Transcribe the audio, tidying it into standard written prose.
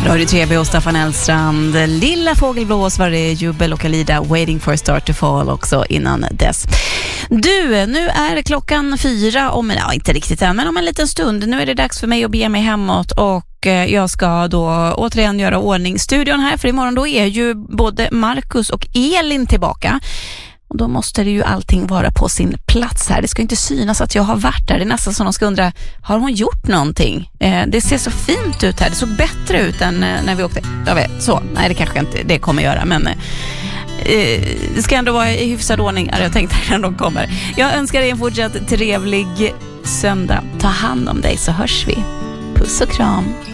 Radio 3B och Staffan Elstrand. Lilla fågelblås var det, Jubel och Alida, Waiting for a Star to Fall också innan dess. Du, nu är klockan 4 inte riktigt än, men om en liten stund. Nu är det dags för mig att bege mig hemåt och jag ska då återigen göra ordning studion här, för imorgon då är ju både Marcus och Elin tillbaka. Och då måste det ju allting vara på sin plats här. Det ska inte synas att jag har varit där. Det är nästan som de ska undra, har hon gjort någonting? Det ser så fint ut här. Det såg bättre ut än när vi åkte. Jag vet, så. Nej, det kanske inte det kommer göra, men det ska ändå vara i hyfsad ordning, jag tänkte när de kommer. Jag önskar dig en fortsatt trevlig söndag. Ta hand om dig så hörs vi. Puss och kram.